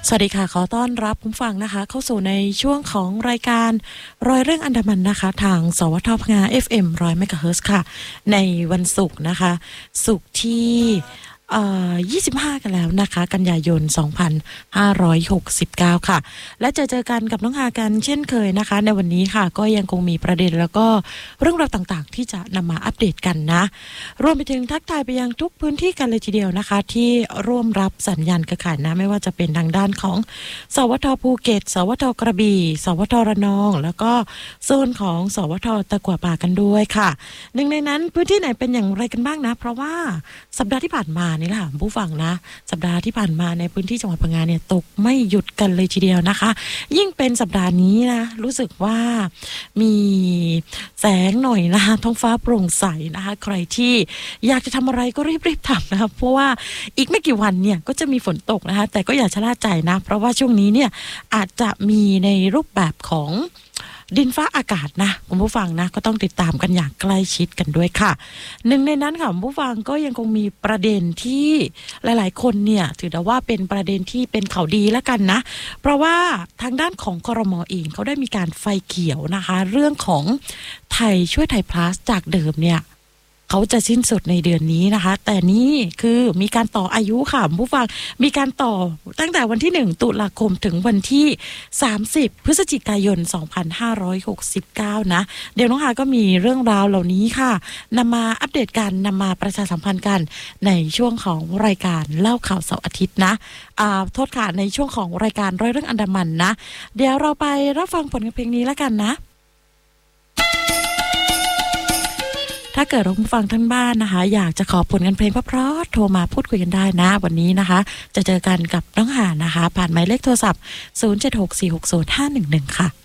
สวัสดีค่ะขอต้อนรับผู้ฟังนะคะเข้าสู่ในช่วงของรายการรอยเรื่องอันดามันนะคะทางสวทพง FM 100 เมกะเฮิรตซ์ค่ะในวันศุกร์นะคะศุกร์ที่25 กันแล้วนะคะกันยายน 2569 ค่ะและเจอกันกับน้องฮากันเช่นเคยนะคะในวันนี้ค่ะก็ยังคงมีประเด็นแล้วก็เรื่องราวต่างๆที่จะนำมาอัปเดตกันนะรวมไปถึงทักทายไปยังทุกพื้นที่กันเลยทีเดียวนะคะที่ร่วมรับสัญญาณเครือข่ายนะไม่ว่าจะเป็นทางด้านของสวทภูเก็ตสวทกระบี่สวทระนองแล้วก็โซนของสวทตะกั่วป่ากันด้วยค่ะหนึ่งในนั้นพื้นที่ไหนเป็นอย่างไรกันบ้างนะเพราะว่าสัปดาห์ที่ผ่านมานี่แหละผู้ฟังนะสัปดาห์ที่ผ่านมาในพื้นที่จังหวัดพังงาเนี่ยตกไม่หยุดกันเลยทีเดียวนะคะยิ่งเป็นสัปดาห์นี้นะรู้สึกว่ามีแสงหน่อยนะคะท้องฟ้าโปร่งใสนะคะใครที่อยากจะทำอะไรก็รีบทำนะคะเพราะว่าอีกไม่กี่วันเนี่ยก็จะมีฝนตกนะคะแต่ก็อย่าชะล่าใจนะเพราะว่าช่วงนี้เนี่ยอาจจะมีในรูปแบบของดินฟ้าอากาศนะคุณผู้ฟังนะก็ต้องติดตามกันอย่างใกล้ชิดกันด้วยค่ะหนึ่งในนั้นค่ะคุณผู้ฟังก็ยังคงมีประเด็นที่หลายๆคนเนี่ยถือได้ว่าเป็นประเด็นที่เป็นข่าวดีแล้วกันนะเพราะว่าทางด้านของครม.เองเขาได้มีการไฟเขียวนะคะเรื่องของไทยช่วยไทยพลัสจากเดิมเนี่ยเขาจะสิ้นสุดในเดือนนี้นะคะแต่นี่คือมีการต่ออายุค่ะผู้ฟังมีการต่อตั้งแต่วันที่1ตุลาคมถึงวันที่30พฤศจิกายน2569นะเดี๋ยวน้องฮาก็มีเรื่องราวเหล่านี้ค่ะนำมาอัปเดตกันนำมาประชาสัมพันธ์กันในช่วงของรายการเล่าข่าวเสาร์อาทิตย์นะโทษค่ะในช่วงของรายการร้อยเรื่องอันดามันนะเดี๋ยวเราไปรับฟังผลเพลงนี้แล้วกันนะถ้าเกิดผู้ฟังท่านบ้านนะคะอยากจะขอผลงานเพลงเพราะๆโทรมาพูดคุยกันได้นะวันนี้นะคะจะเจอกันกับน้องหานะคะผ่านหมายเลขโทรศัพท์0764605111ค่ะ